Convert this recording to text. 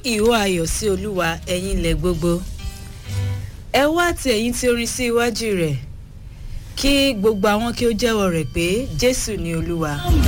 ìhó ayọ̀ sí Olúwa ẹ̀yin ilẹ̀ gbogbo. Ẹ wá ti ẹ̀yin tí orin sí iwájú rẹ̀, kí gbogbo àwọn kí ó jẹ́wọ́ rẹ̀ pé Jésù ni Olúwa.